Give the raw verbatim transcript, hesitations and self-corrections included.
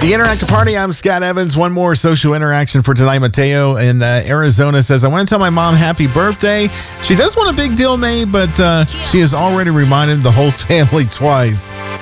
The Interactive Party, I'm Scott Evans. One more social interaction for tonight. Mateo in uh, Arizona says, I want to tell my mom happy birthday. She does want a big deal made, but uh, she has already reminded the whole family twice.